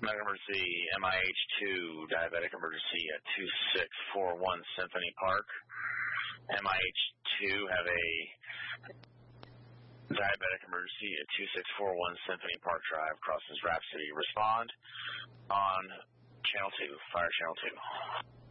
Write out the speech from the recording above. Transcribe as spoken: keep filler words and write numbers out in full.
Medical emergency M I H two, diabetic emergency at two six four one Symphony Park. M I H two have a diabetic emergency at two six four one Symphony Park Drive, Crossings Rhapsody. Respond on channel two, fire channel two.